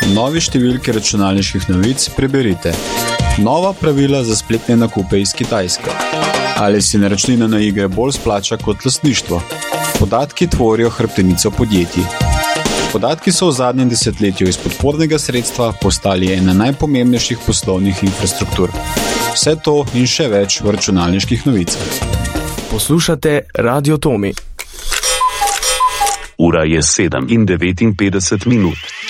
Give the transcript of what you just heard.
novi številki računalniških novic preberite. Nova pravila za spletne nakupe iz Kitajske. Ali si naročnina na igre bolj splača kot lastništvo? Podatki tvorijo hrbtenico podjetij. Podatki so v zadnjem desetletju iz podpornega sredstva postali ena najpomembnejših poslovnih infrastruktur. Vse to in še več v računalniških novicah. Poslušate Radio Tomi. Ura je 7:59.